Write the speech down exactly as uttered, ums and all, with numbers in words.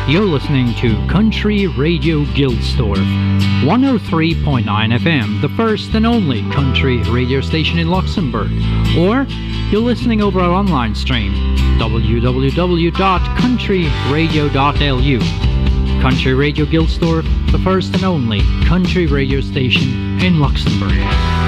You're listening to Country Radio Gilsdorf, one oh three point nine F M, the first and only country radio station in Luxembourg. Or you're listening over our online stream, w w w dot country radio dot l u. Country Radio Gilsdorf, the first and only country radio station in Luxembourg.